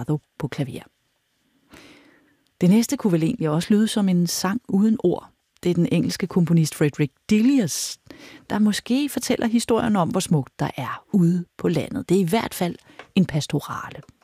Leonardo på klaver. Det næste kunne vel egentlig også lyde som en sang uden ord. Det er den engelske komponist Frederick Delius, der måske fortæller historien om, hvor smukt der er ude på landet. Det er i hvert fald en pastorale.